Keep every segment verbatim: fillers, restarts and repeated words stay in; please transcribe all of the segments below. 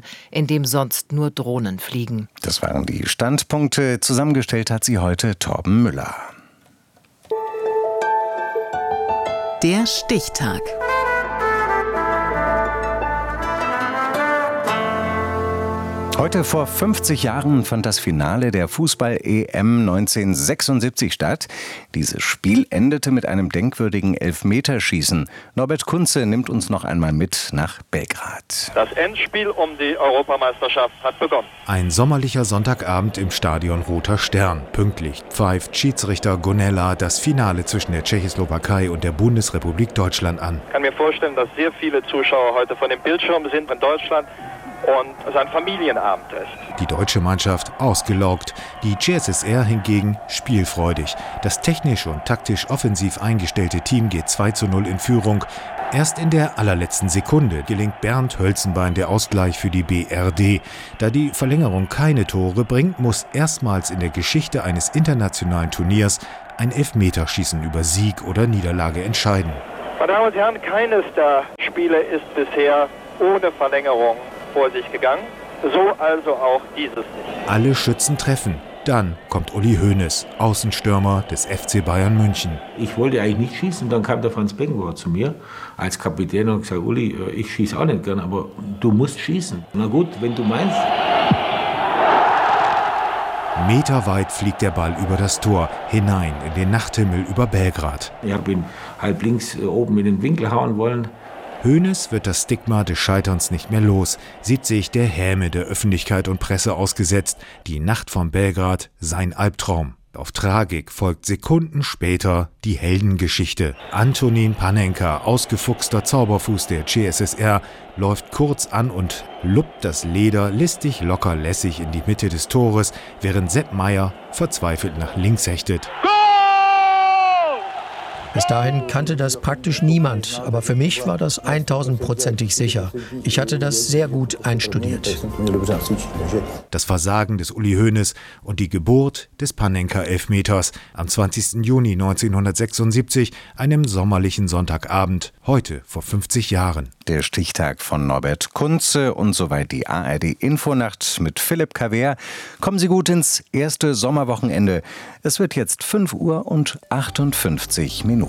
in dem sonst nur Drohnen fliegen. Das waren die Standpunkte. Zusammengestellt hat sie heute Torben Müller. Der Stichtag. Heute vor fünfzig Jahren fand das Finale der Fußball-E M neunzehnhundertsechsundsiebzig statt. Dieses Spiel endete mit einem denkwürdigen Elfmeterschießen. Norbert Kunze nimmt uns noch einmal mit nach Belgrad. Das Endspiel um die Europameisterschaft hat begonnen. Ein sommerlicher Sonntagabend im Stadion Roter Stern. Pünktlich pfeift Schiedsrichter Gonella das Finale zwischen der Tschechoslowakei und der Bundesrepublik Deutschland an. Ich kann mir vorstellen, dass sehr viele Zuschauer heute von dem Bildschirm sind in Deutschland und es ein Familienabend ist. Die deutsche Mannschaft ausgelaugt, die G S S R hingegen spielfreudig. Das technisch und taktisch offensiv eingestellte Team geht zwei zu null in Führung. Erst in der allerletzten Sekunde gelingt Bernd Hölzenbein der Ausgleich für die B R D. Da die Verlängerung keine Tore bringt, muss erstmals in der Geschichte eines internationalen Turniers ein Elfmeterschießen über Sieg oder Niederlage entscheiden. Meine Damen und Herren, keines der Spiele ist bisher ohne Verlängerung vor sich gegangen. So also auch dieses nicht. Alle Schützen treffen. Dann kommt Uli Hoeneß, Außenstürmer des F C Bayern München. Ich wollte eigentlich nicht schießen, dann kam der Franz Beckenbauer zu mir als Kapitän und gesagt, Uli, ich schieße auch nicht gern, aber du musst schießen. Na gut, wenn du meinst. Meterweit fliegt der Ball über das Tor, hinein in den Nachthimmel über Belgrad. Ich habe ihn halb links oben in den Winkel hauen wollen. Hoeneß wird das Stigma des Scheiterns nicht mehr los, sieht sich der Häme der Öffentlichkeit und Presse ausgesetzt. Die Nacht von Belgrad, sein Albtraum. Auf Tragik folgt Sekunden später die Heldengeschichte. Antonín Panenka, ausgefuchster Zauberfuß der G S S R, läuft kurz an und luppt das Leder listig locker lässig in die Mitte des Tores, während Sepp Maier verzweifelt nach links hechtet. Bis dahin kannte das praktisch niemand, aber für mich war das eintausendprozentig sicher. Ich hatte das sehr gut einstudiert. Das Versagen des Uli Hoeneß und die Geburt des Panenka-Elfmeters am zwanzigsten Juni neunzehnhundertsechsundsiebzig, einem sommerlichen Sonntagabend, heute vor fünfzig Jahren. Der Stichtag von Norbert Kunze und soweit die A R D-Infonacht mit Philipp Kaver. Kommen Sie gut ins erste Sommerwochenende. Es wird jetzt fünf Uhr und achtundfünfzig Minuten.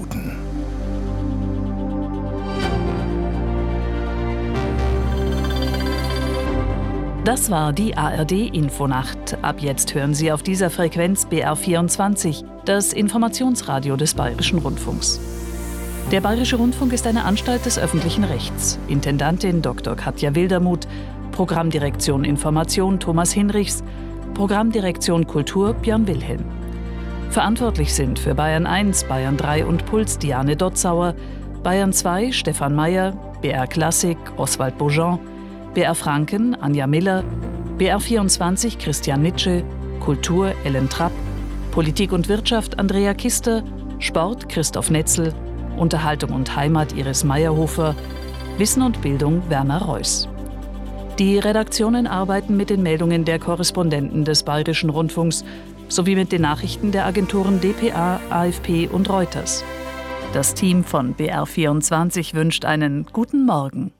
Das war die A R D-Infonacht. Ab jetzt hören Sie auf dieser Frequenz B R vierundzwanzig, das Informationsradio des Bayerischen Rundfunks. Der Bayerische Rundfunk ist eine Anstalt des öffentlichen Rechts. Intendantin Doktor Katja Wildermuth, Programmdirektion Information Thomas Hinrichs, Programmdirektion Kultur Björn Wilhelm. Verantwortlich sind für Bayern eins, Bayern drei und Puls Diane Dotzauer, Bayern zwei Stefan Mayer, B R Klassik Oswald Beaujean, B R Franken Anja Miller, B R vierundzwanzig Christian Nitsche, Kultur Ellen Trapp, Politik und Wirtschaft Andrea Kister, Sport Christoph Netzel, Unterhaltung und Heimat Iris Meyerhofer, Wissen und Bildung Werner Reuss. Die Redaktionen arbeiten mit den Meldungen der Korrespondenten des Bayerischen Rundfunks sowie mit den Nachrichten der Agenturen D P A, A F P und Reuters. Das Team von B R vierundzwanzig wünscht einen guten Morgen.